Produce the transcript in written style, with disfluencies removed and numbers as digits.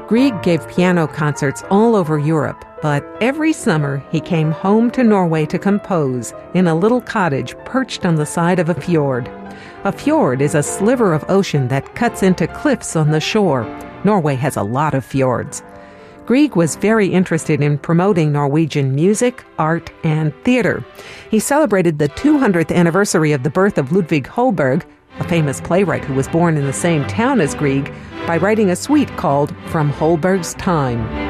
Grieg gave piano concerts all over Europe, but every summer he came home to Norway to compose in a little cottage perched on the side of a fjord. A fjord is a sliver of ocean that cuts into cliffs on the shore. Norway has a lot of fjords. Grieg was very interested in promoting Norwegian music, art, and theater. He celebrated the 200th anniversary of the birth of Ludvig Holberg, a famous playwright who was born in the same town as Grieg, by writing a suite called From Holberg's Time.